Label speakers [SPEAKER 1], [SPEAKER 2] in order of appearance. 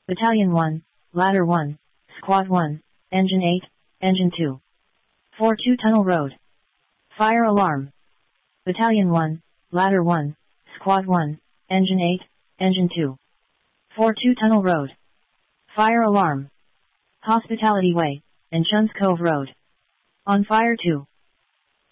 [SPEAKER 1] Battalion 1, Ladder 1, Squad 1, Engine 8, Engine 2. 42 Tunnel Road. Fire alarm. Battalion 1, Ladder 1, Squad 1, Engine 8, Engine 2. 42 Tunnel Road. Fire alarm. Hospitality Way, and Chuns Cove Road. On fire 2.